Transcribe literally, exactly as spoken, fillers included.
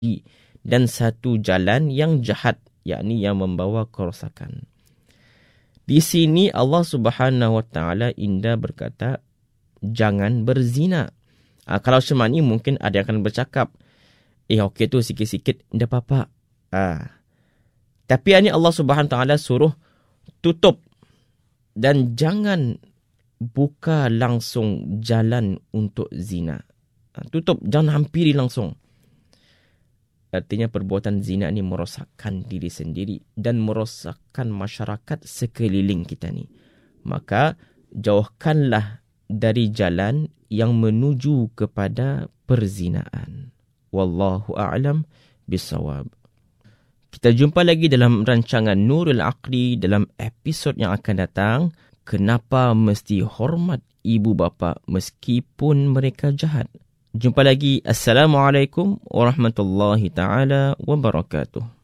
dan satu jalan yang jahat, yakni yang membawa kerosakan. Di sini Allah Subhanahu Wa Taala indah berkata, jangan berzina. Ha, kalau macam ni mungkin ada yang akan bercakap, eh okey tu sikit-sikit, tidak apa-apa. Ha. Tapi ini Allah Subhanahu Wa Taala suruh tutup dan jangan buka langsung jalan untuk zina. Ha, tutup, jangan hampiri langsung. Artinya perbuatan zina ni merosakkan diri sendiri dan merosakkan masyarakat sekeliling kita ni. Maka jauhkanlah dari jalan yang menuju kepada perzinaan. Wallahu a'lam bisawab. Kita jumpa lagi dalam rancangan Nurul Aqli dalam episod yang akan datang. Kenapa mesti hormat ibu bapa meskipun mereka jahat? Jumpa lagi. Assalamualaikum warahmatullahi taala wabarakatuh.